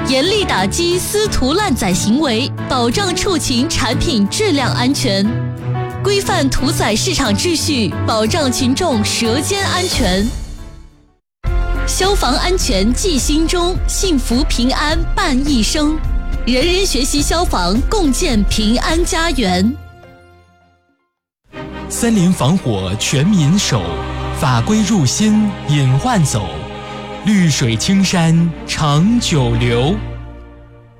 严厉打击私涂滥载行为，保障畜禽产品质量安全，规范屠宰市场秩序，保障群众舌尖安全。消防安全记心中，幸福平安伴一生。人人学习消防，共建平安家园。 森林防火全民守，法规入心隐患走，绿水青山长久留。